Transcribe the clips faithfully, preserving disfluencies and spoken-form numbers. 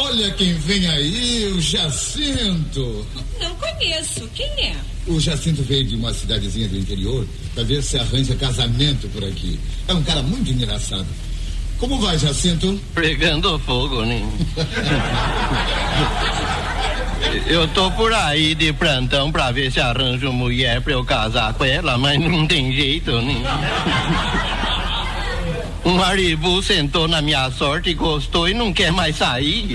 Olha quem vem aí, o Jacinto. Não conheço. Quem é? O Jacinto veio de uma cidadezinha do interior pra ver se arranja casamento por aqui. É um cara muito engraçado. Como vai, Jacinto? Pregando fogo, né? Eu tô por aí de plantão pra ver se arranjo mulher pra eu casar com ela, mas não tem jeito, né? Um maribu sentou na minha sorte, gostou e não quer mais sair.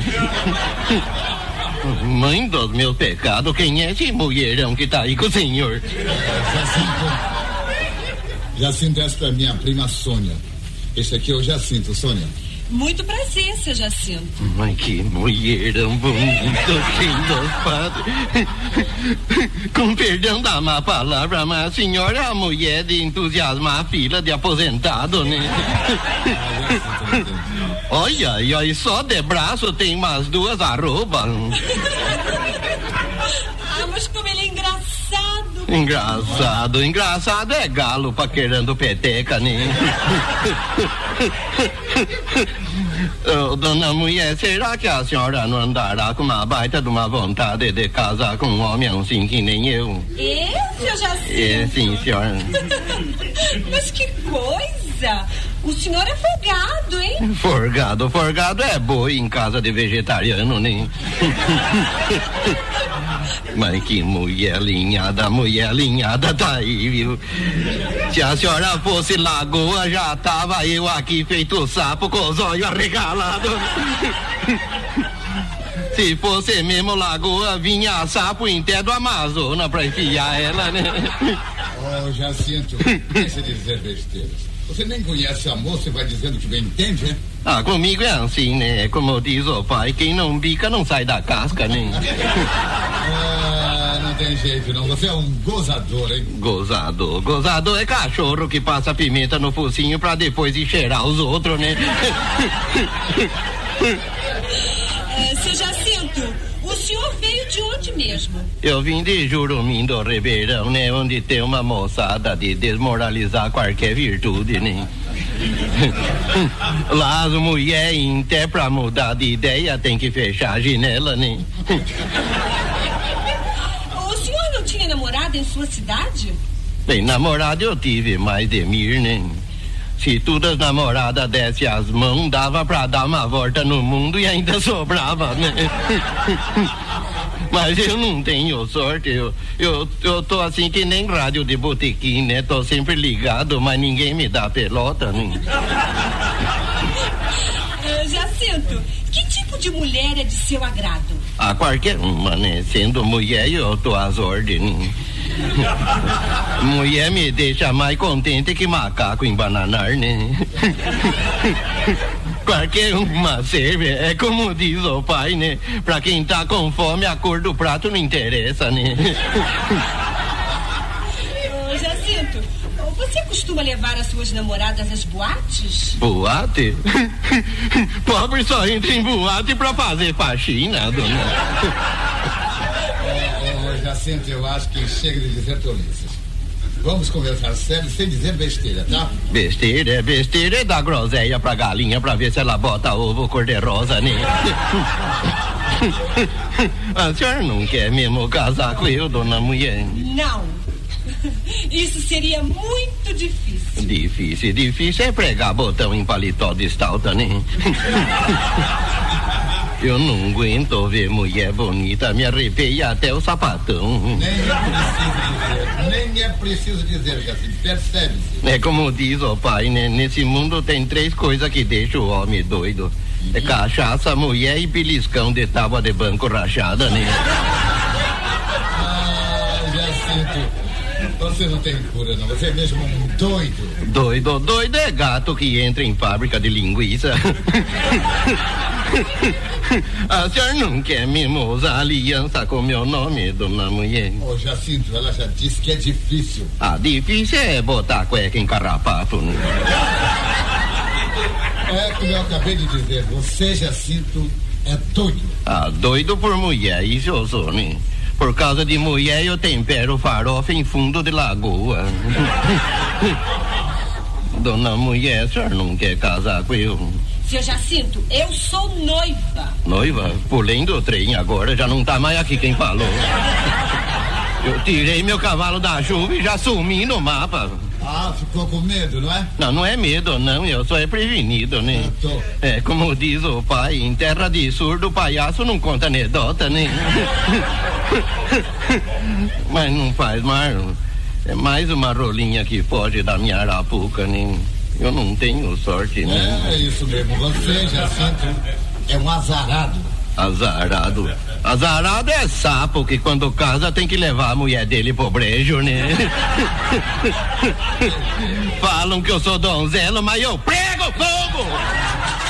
Mãe dos meus pecados, quem é esse mulherão que tá aí com o senhor? Jacinto, Jacinto, esta é a minha prima Sônia. Esse aqui é o Jacinto, Sônia. Muito prazer, seu Jacinto. Mas que mulherão bonito, padre. Com perdão da má palavra, mas a senhora é a mulher de entusiasmar a fila de aposentado, né? Olha, e aí só de braço tem umas duas arrobas. Ah, mas como ele é engraçado. Engraçado, engraçado é galo paquerando peteca, né? Oh, dona mulher, será que a senhora não andará com uma baita de uma vontade de casar com um homem assim que nem eu? Eu, seu Jacinto? É, sim, senhora. Mas que coisa! O senhor é folgado, hein? Forgado, forgado é boi em casa de vegetariano, né? Mas que mulher alinhada, mulher alinhada tá aí, viu? Se a senhora fosse lagoa, já tava eu aqui feito sapo com os olhos arregalados. Se fosse mesmo lagoa, vinha sapo em té do Amazonas pra enfiar ela, né? Ô, oh, Jacinto, deixa de dizer besteiras. Você nem conhece a moça e vai dizendo que bem entende, hein? Ah, comigo é assim, né? Como diz o pai, quem não bica não sai da casca, né? Ah, não tem jeito não, você é um gozador, hein? Gozador, gozador é cachorro que passa pimenta no focinho pra depois ir cheirar os outros, né? É, seu Jacinto, o senhor veio de onde mesmo? Eu vim de Jurumim do Ribeirão, né? Onde tem uma moçada de desmoralizar qualquer virtude, né? Lá as mulheres, até pra mudar de ideia, tem que fechar a janela, né? O senhor não tinha namorada em sua cidade? Bem, namorada eu tive, mais de mir, né? Se todas as namoradas dessem as mãos, dava pra dar uma volta no mundo e ainda sobrava, né? Mas eu não tenho sorte, eu, eu, eu tô assim que nem rádio de botequim, né? Tô sempre ligado, mas ninguém me dá pelota, né? Uh, Jacinto, que tipo de mulher é de seu agrado? Ah, qualquer uma, né? Sendo mulher, eu tô às ordens. Mulher me deixa mais contente que macaco em bananar, né? Qualquer uma serve, é como diz o pai, né? Pra quem tá com fome, a cor do prato não interessa, né? Ô, Jacinto, você costuma levar as suas namoradas às boates? Boate? Pobre só entra em boate pra fazer faxina, dona. Ô, Jacinto, eu acho que chega de dizer tolices. Vamos conversar sério sem dizer besteira, tá? Besteira, é besteira é dar groselha pra galinha pra ver se ela bota ovo cor-de-rosa, né? A senhora não quer mesmo casar com eu, dona mulher? Não. Isso seria muito difícil. Difícil, difícil é pregar botão em paletó de estalta, né? Eu não aguento ver mulher bonita, me arrepia até o sapatão. Nem é preciso dizer, nem é preciso dizer, Jacinto, percebe-se. É como diz o pai, né? Nesse mundo tem três coisas que deixam o homem doido. Uhum. É cachaça, mulher e beliscão de tábua de banco rachada, né? Ah, Jacinto, você não tem cura, não. Você é mesmo um doido. Doido, doido é gato que entra em fábrica de linguiça. A senhora não quer mesmo usar aliança com meu nome, dona mulher? Ô, Jacinto, ela já disse que é difícil. Ah, difícil é botar a cueca em carrapato, né? É como eu acabei de dizer, você, Jacinto, é doido. Ah, doido por mulher, isso eu sou, né? Por causa de mulher eu tempero farofa em fundo de lagoa. Dona mulher, a senhora não quer casar com eu? Seu Jacinto, eu sou noiva. Noiva? Pulei do trem agora, já não tá mais aqui quem falou. Eu tirei meu cavalo da chuva e já sumi no mapa. Ah, ficou com medo, não é? Não, não é medo, não, eu só é prevenido, né? Eu tô. É, como diz o pai, em terra de surdo, o palhaço não conta anedota, né? Mas não faz, Marlon. É mais uma rolinha que foge da minha arapuca, né? Eu não tenho sorte, né? É, isso mesmo. Você, Jacinto, é um azarado. Azarado. Azarado é sapo que quando casa tem que levar a mulher dele pro brejo, né? Falam que eu sou donzelo, mas eu prego fogo!